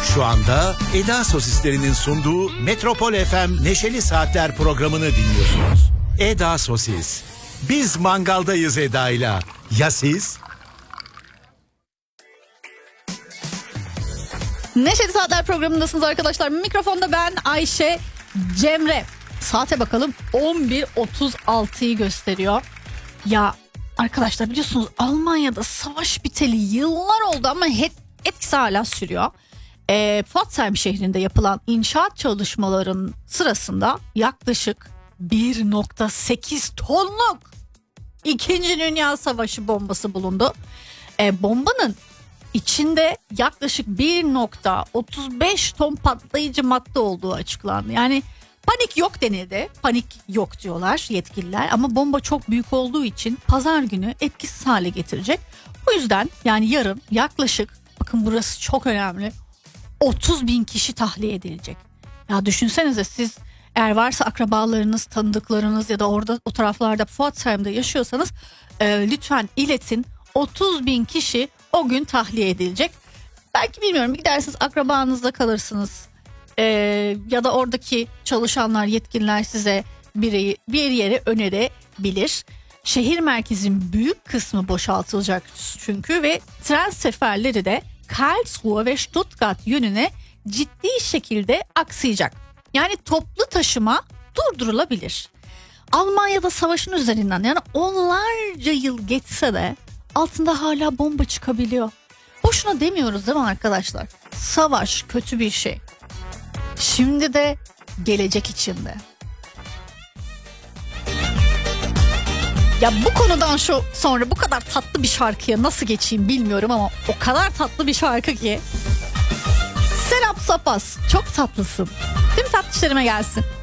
Şu anda Eda Sosislerinin sunduğu Metropol FM Neşeli Saatler programını dinliyorsunuz. Eda Sosis. Biz mangaldayız Eda'yla. Ya siz? Neşeli Saatler programındasınız arkadaşlar. Mikrofonda ben Ayşe Cemre. Saate bakalım, 11.36'yı gösteriyor. Ya arkadaşlar, biliyorsunuz Almanya'da savaş biteli yıllar oldu ama etkisi hala sürüyor. Pforzheim şehrinde yapılan inşaat çalışmalarının sırasında yaklaşık 1.8 tonluk 2. Dünya Savaşı bombası bulundu. Bombanın içinde yaklaşık 1.35 ton patlayıcı madde olduğu açıklandı. Yani panik yok denildi. Panik yok diyorlar yetkililer ama bomba çok büyük olduğu için pazar günü etkisiz hale getirecek. Bu yüzden yani yarın yaklaşık, bakın burası çok önemli, 30.000 kişi tahliye edilecek. Ya düşünsenize, siz eğer varsa akrabalarınız, tanıdıklarınız ya da orada o taraflarda Pforzheim'de yaşıyorsanız lütfen iletin. 30.000 kişi o gün tahliye edilecek. Belki bilmiyorum, gidersiniz akrabanızda kalırsınız. Ya da oradaki çalışanlar, yetkililer size bir yere önerebilir. Şehir merkezinin büyük kısmı boşaltılacak çünkü ve tren seferleri de Karlsruhe ve Stuttgart yönüne ciddi şekilde aksayacak. Yani toplu taşıma durdurulabilir. Almanya'da savaşın üzerinden yani onlarca yıl geçse de altında hala bomba çıkabiliyor. Boşuna demiyoruz değil mi arkadaşlar? Savaş kötü bir şey. Şimdi de gelecek içinde. Ya bu konudan sonra bu kadar tatlı bir şarkıya nasıl geçeyim bilmiyorum ama o kadar tatlı bir şarkı ki. Serap Sapas, çok tatlısın. Tüm tatlışlarıma gelsin.